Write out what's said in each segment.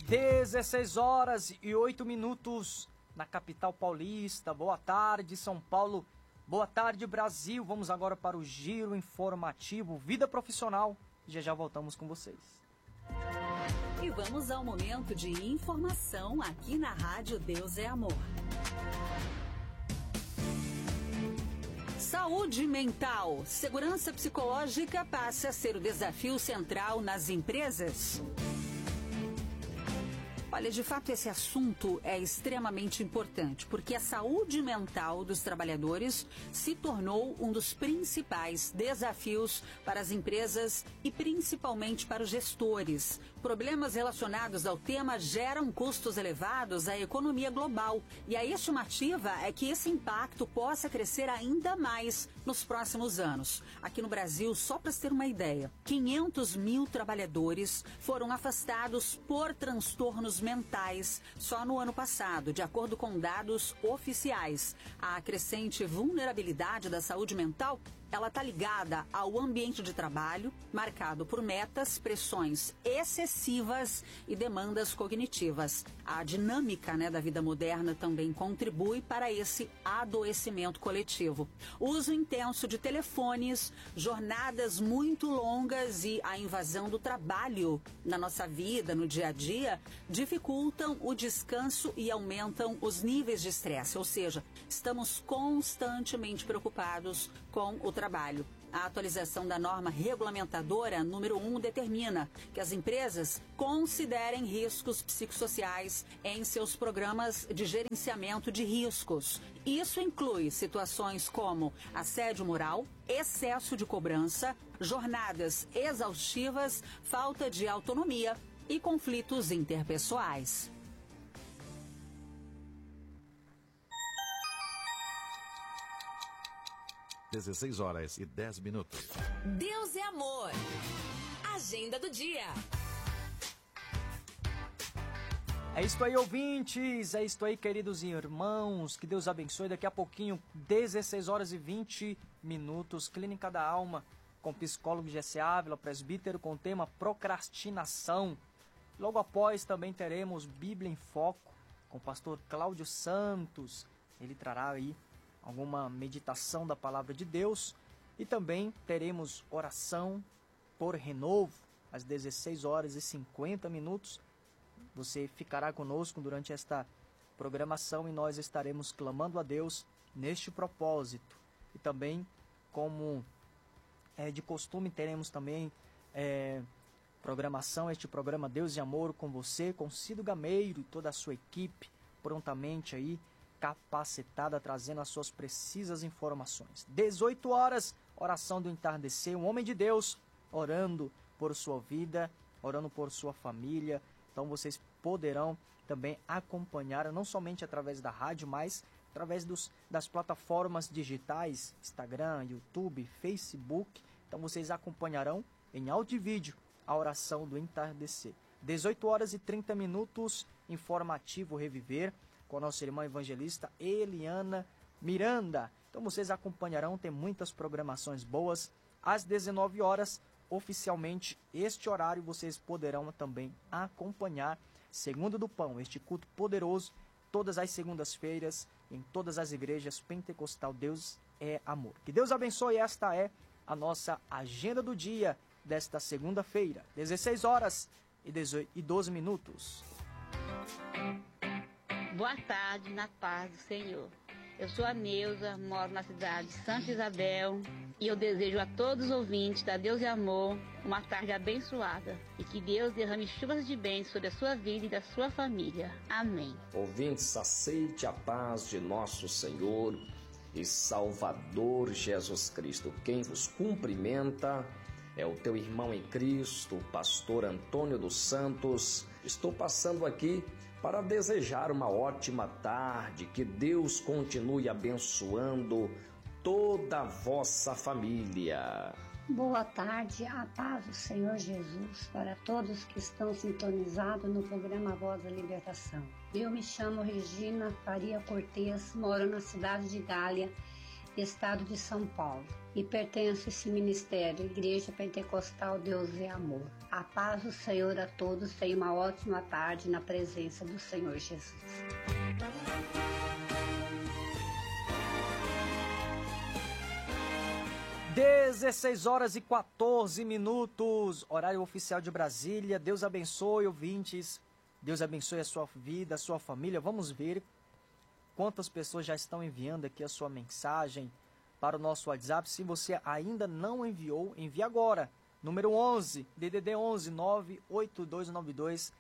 16h08 na capital paulista. Boa tarde, São Paulo. Boa tarde, Brasil. Vamos agora para o giro informativo Vida Profissional. Já já voltamos com vocês. E vamos ao momento de informação aqui na Rádio Deus é Amor. Saúde mental. Segurança psicológica passa a ser o desafio central nas empresas. Olha, de fato, esse assunto é extremamente importante, porque a saúde mental dos trabalhadores se tornou um dos principais desafios para as empresas e principalmente para os gestores. Problemas relacionados ao tema geram custos elevados à economia global e a estimativa é que esse impacto possa crescer ainda mais nos próximos anos. Aqui no Brasil, só para ter uma ideia, 500 mil trabalhadores foram afastados por transtornos mentais só no ano passado, de acordo com dados oficiais. A crescente vulnerabilidade da saúde mental, ela está ligada ao ambiente de trabalho, marcado por metas, pressões excessivas e demandas cognitivas. A dinâmica, da vida moderna também contribui para esse adoecimento coletivo. O uso intenso de telefones, jornadas muito longas e a invasão do trabalho na nossa vida, no dia a dia, dificultam o descanso e aumentam os níveis de estresse, ou seja, estamos constantemente preocupados com o trabalho. A atualização da norma regulamentadora número 1 determina que as empresas considerem riscos psicossociais em seus programas de gerenciamento de riscos. Isso inclui situações como assédio moral, excesso de cobrança, jornadas exaustivas, falta de autonomia e conflitos interpessoais. (16h10). Deus é amor. Agenda do dia. É isso aí, ouvintes. É isso aí, queridos irmãos. Que Deus abençoe. Daqui a pouquinho, 16h20, Clínica da Alma, com psicólogo Jesse Ávila, presbítero, com o tema procrastinação. Logo após também teremos Bíblia em Foco, com o pastor Cláudio Santos. Ele trará aí alguma meditação da palavra de Deus. E também teremos oração por renovo, às 16h50. Você ficará conosco durante esta programação e nós estaremos clamando a Deus neste propósito. E também, como é de costume, teremos também programação, este programa Deus e Amor com você, com Cido Gameiro e toda a sua equipe, prontamente aí, capacitada, trazendo as suas precisas informações. 18h, oração do entardecer, um homem de Deus orando por sua vida, orando por sua família. Então vocês poderão também acompanhar, não somente através da rádio, mas através das plataformas digitais, Instagram, YouTube, Facebook. Então vocês acompanharão em áudio e vídeo a oração do entardecer. 18h30, informativo Reviver, com a nossa irmã evangelista Eliana Miranda. Então vocês acompanharão, tem muitas programações boas. Às 19h, oficialmente, este horário vocês poderão também acompanhar Segundo do Pão, este culto poderoso, todas as segundas-feiras, em todas as igrejas pentecostal. Deus é amor. Que Deus abençoe. Esta é a nossa agenda do dia desta segunda-feira, 16h12. Boa tarde, na paz do Senhor. Eu sou a Neuza, moro na cidade de Santa Isabel e eu desejo a todos os ouvintes da Deus é Amor uma tarde abençoada e que Deus derrame chuvas de bênçãos sobre a sua vida e da sua família. Amém. Ouvintes, aceite a paz de nosso Senhor e Salvador Jesus Cristo. Quem vos cumprimenta é o teu irmão em Cristo, o pastor Antônio dos Santos. Estou passando aqui para desejar uma ótima tarde, que Deus continue abençoando toda a vossa família. Boa tarde, a paz do Senhor Jesus para todos que estão sintonizados no programa Voz da Libertação. Eu me chamo Regina Faria Cortez, moro na cidade de Gália, estado de São Paulo, e pertenço a esse ministério, Igreja Pentecostal Deus é Amor. A A paz do Senhor a todos. Tenha uma ótima tarde na presença do Senhor Jesus. 16h14, horário oficial de Brasília. Deus abençoe, ouvintes. Deus abençoe a sua vida, a sua família. Vamos ver quantas pessoas já estão enviando aqui a sua mensagem para o nosso WhatsApp. Se você ainda não enviou, envie agora. Número 11, DDD 11 98292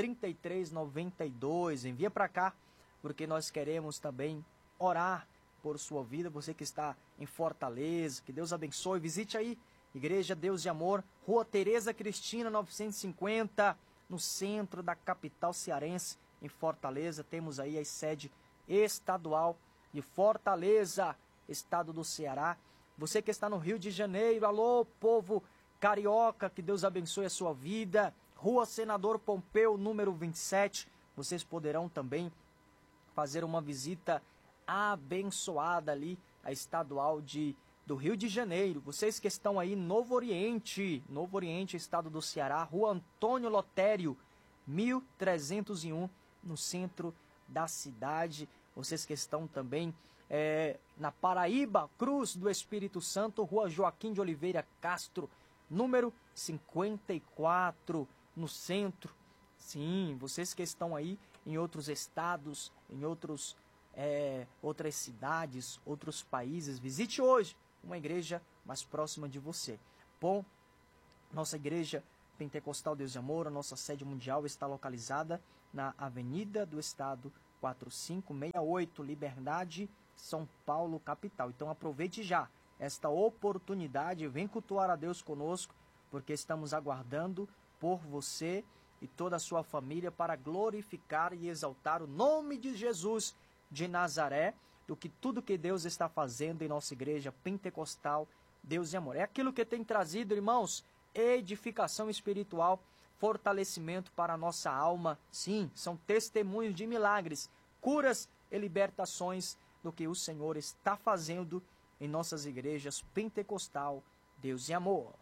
3392. Envia para cá, porque nós queremos também orar por sua vida. Você que está em Fortaleza, que Deus abençoe. Visite aí, Igreja Deus de Amor, Rua Tereza Cristina 950, no centro da capital cearense, em Fortaleza. Temos aí a sede estadual de Fortaleza, estado do Ceará. Você que está no Rio de Janeiro, alô, povo carioca, que Deus abençoe a sua vida. Rua Senador Pompeu, número 27. Vocês poderão também fazer uma visita abençoada ali, a estadual do Rio de Janeiro. Vocês que estão aí no Novo Oriente, estado do Ceará, Rua Antônio Lotério, 1301, no centro da cidade. Vocês que estão também na Paraíba, Cruz do Espírito Santo, Rua Joaquim de Oliveira Castro, número 54, no centro. Sim, vocês que estão aí em outros estados, em outras cidades, outros países, visite hoje uma igreja mais próxima de você. Bom, nossa igreja Pentecostal Deus de Amor, a nossa sede mundial está localizada na Avenida do Estado 4568, Liberdade, São Paulo, capital. Então aproveite já esta oportunidade, vem cultuar a Deus conosco, porque estamos aguardando por você e toda a sua família para glorificar e exaltar o nome de Jesus de Nazaré, do que tudo que Deus está fazendo em nossa igreja pentecostal Deus de Amor. É aquilo que tem trazido, irmãos, edificação espiritual, fortalecimento para a nossa alma. Sim, são testemunhos de milagres, curas e libertações do que o Senhor está fazendo em nossas igrejas pentecostal Deus de Amor.